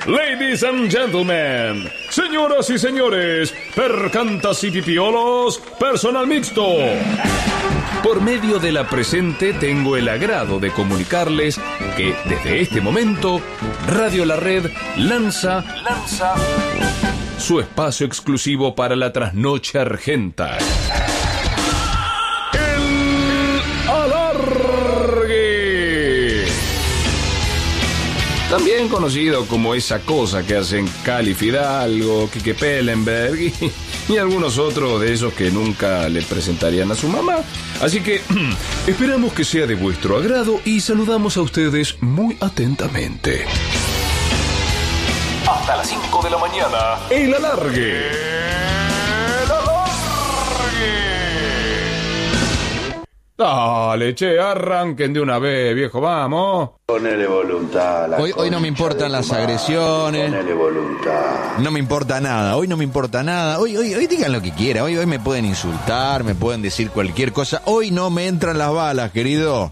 Ladies and gentlemen, señoras y señores, percantas y pipiolos, personal mixto. Por medio de la presente tengo el agrado de comunicarles que desde este momento Radio La Red lanza su espacio exclusivo para la trasnoche argenta. El Alargue. También conocido como esa cosa que hacen Cali Fidalgo, Quique Pellenberg y algunos otros de esos que nunca le presentarían a su mamá. Así que esperamos que sea de vuestro agrado y saludamos a ustedes muy atentamente. Hasta las 5 de la mañana, El Alargue. El Alargue. Dale, che, arranquen de una vez, viejo, vamos. Ponele voluntad. Hoy no me importan las agresiones. Ponele voluntad. No me importa nada, hoy no me importa nada. Hoy digan lo que quieran, hoy me pueden insultar, me pueden decir cualquier cosa. Hoy no me entran las balas, querido.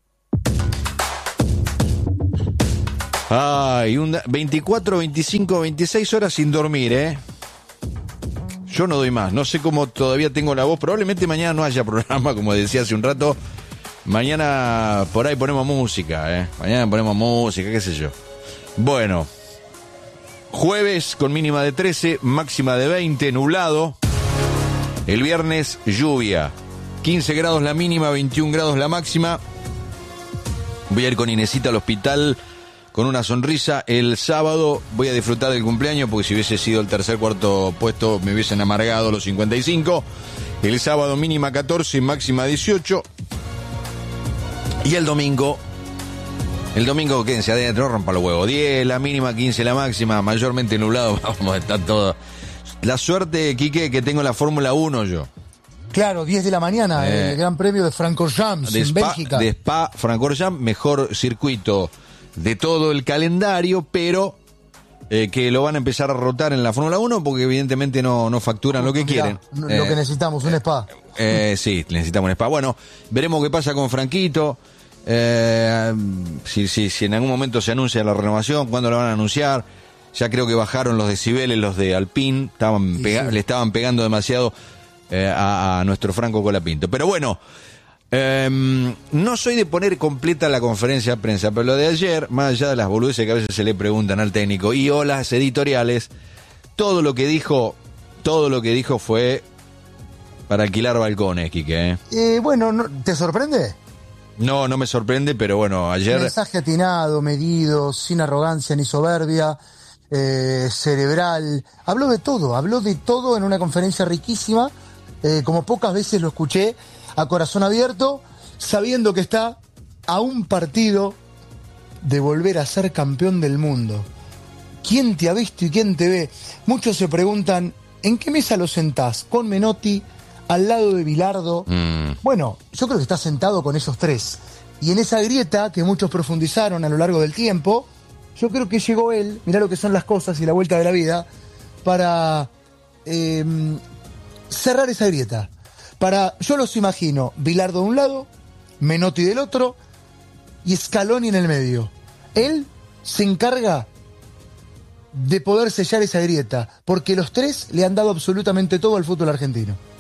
Ay, 24, 25, 26 horas sin dormir, ¿eh? Yo no doy más, no sé cómo todavía tengo la voz. Probablemente mañana no haya programa, como decía hace un rato. Mañana por ahí ponemos música, ¿eh? Mañana ponemos música, qué sé yo. Bueno, jueves con mínima de 13, máxima de 20, nublado. El viernes, lluvia. 15 grados la mínima, 21 grados la máxima. Voy a ir con Inesita al hospital con una sonrisa. El sábado voy a disfrutar del cumpleaños, porque si hubiese sido el tercer, cuarto puesto me hubiesen amargado los 55. El sábado mínima 14, máxima 18. Y el domingo, quédense adentro, rompa los huevos. 10 la mínima, 15 la máxima, mayormente nublado. Vamos a estar todo. La suerte, Quique, que tengo la Fórmula 1 yo. Claro, 10 de la mañana, el Gran Premio de Francorchamps en Bélgica. De Spa-Francorchamps, mejor circuito de todo el calendario, pero que lo van a empezar a rotar en la Fórmula 1 porque evidentemente no facturan lo que quieren. Lo que necesitamos, un Spa. Sí, necesitamos un Spa. Bueno, veremos qué pasa con Franquito. Si en algún momento se anuncia la renovación, ¿cuándo lo van a anunciar? Ya creo que bajaron los decibeles los de Alpine, le estaban pegando demasiado a nuestro Franco Colapinto. Pero bueno, no soy de poner completa la conferencia de prensa, pero lo de ayer, más allá de las boludeces que a veces se le preguntan al técnico y o las editoriales, todo lo que dijo fue para alquilar balcones, Quique. Bueno, ¿te sorprende? No me sorprende, pero bueno, ayer... Mensaje atinado, medido, sin arrogancia ni soberbia, cerebral. Habló de todo en una conferencia riquísima, como pocas veces lo escuché, a corazón abierto, sabiendo que está a un partido de volver a ser campeón del mundo. ¿Quién te ha visto y quién te ve? Muchos se preguntan, ¿en qué mesa lo sentás? ¿Con Menotti? ¿Al lado de Bilardo? Bueno, yo creo que está sentado con esos tres. Y en esa grieta que muchos profundizaron a lo largo del tiempo, yo creo que llegó él, mirá lo que son las cosas y la vuelta de la vida, para cerrar esa grieta. Yo los imagino, Bilardo de un lado, Menotti del otro y Scaloni en el medio. Él se encarga de poder sellar esa grieta, porque los tres le han dado absolutamente todo al fútbol argentino.